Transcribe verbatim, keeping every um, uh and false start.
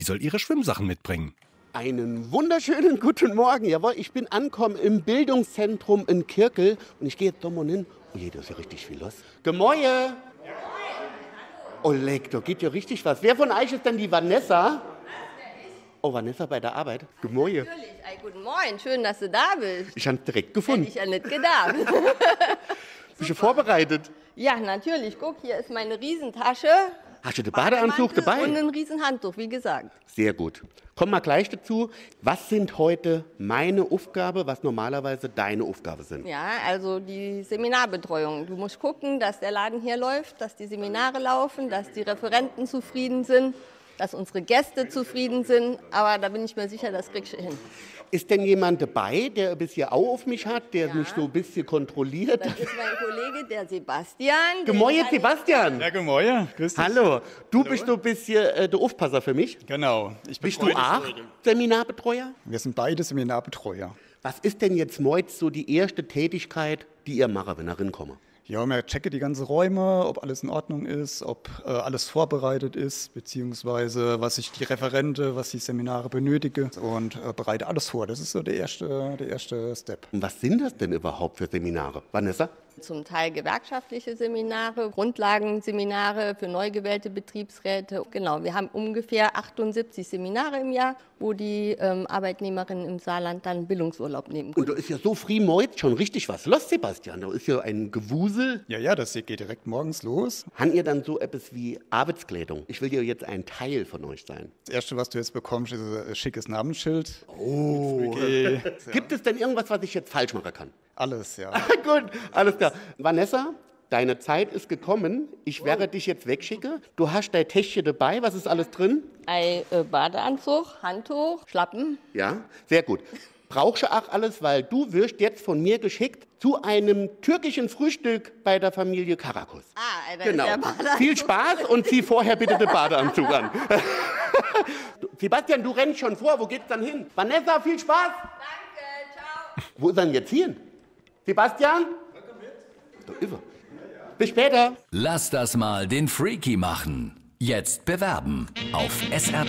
Die soll ihre Schwimmsachen mitbringen. Einen wunderschönen guten Morgen. Jawohl, ich bin angekommen im Bildungszentrum in Kirkel und ich gehe jetzt da mal hin. Oh je, da ist ja richtig viel los. Gemäue! Oh, leck, da geht ja richtig was. Wer von euch ist denn die Vanessa? Oh, Vanessa bei der Arbeit. Gemäue. Natürlich. Ey, guten Morgen, schön, dass du da bist. Ich habe direkt gefunden. Hätte ich ja nicht gedacht. Bist du vorbereitet? Ja, natürlich. Guck, hier ist meine Riesentasche. Hast du den Badeanzug dabei? Und ein Riesenhandtuch, wie gesagt. Sehr gut. Kommen wir gleich dazu. Was sind heute meine Aufgabe, was normalerweise deine Aufgabe sind? Ja, also die Seminarbetreuung. Du musst gucken, dass der Laden hier läuft, dass die Seminare laufen, dass die Referenten zufrieden sind, dass unsere Gäste zufrieden sind. Aber da bin ich mir sicher, das kriegst du hin. Ist denn jemand dabei, der ein bisschen Au auf mich hat, der Ja. mich so ein bisschen kontrolliert? Das ist mein Kollege, der Sebastian. Gemäue, Sebastian! Ja, Gemäue, grüß dich. Hallo, du bist so ein bisschen äh, der Aufpasser für mich. Genau. Ich Bist du betreue auch das heute. Seminarbetreuer? Wir sind beide Seminarbetreuer. Was ist denn jetzt morgens so die erste Tätigkeit, die ihr macht, wenn ihr reinkommt? Ja, wir checken die ganzen Räume, ob alles in Ordnung ist, ob äh, alles vorbereitet ist, beziehungsweise was ich die Referente, was die Seminare benötigen und äh, bereite alles vor. Das ist so der erste, der erste Step. Und was sind das denn überhaupt für Seminare? Vanessa? Zum Teil gewerkschaftliche Seminare, Grundlagenseminare für neu gewählte Betriebsräte. Genau, wir haben ungefähr achtundsiebzig Seminare im Jahr, wo die ähm, Arbeitnehmerinnen im Saarland dann Bildungsurlaub nehmen können. Und da ist ja so früh morgens schon richtig was los, Sebastian. Da ist ja ein Gewusel. Ja, ja, das geht direkt morgens los. Habt ihr dann so etwas wie Arbeitskleidung? Ich will ja jetzt ein Teil von euch sein. Das Erste, was du jetzt bekommst, ist ein schickes Namensschild. Oh. Okay. Gibt es denn irgendwas, was ich jetzt falsch machen kann? Alles, ja. Gut, alles klar. Vanessa, deine Zeit ist gekommen. Ich werde dich jetzt wegschicken. Du hast dein Täschchen dabei. Was ist alles drin? Ein äh, Badeanzug, Handtuch, Schlappen. Ja, sehr gut. Brauchst du auch alles, weil du wirst jetzt von mir geschickt zu einem türkischen Frühstück bei der Familie Karakus. Ah, da Genau. ist der Badeanzug. Viel Spaß und zieh vorher bitte den Badeanzug an. Sebastian, du rennst schon vor. Wo geht's dann hin? Vanessa, viel Spaß. Danke, ciao. Wo ist er denn jetzt hin? Sebastian? Da ist er. Bis später. Lass das mal den Freaky machen. Jetzt bewerben auf S R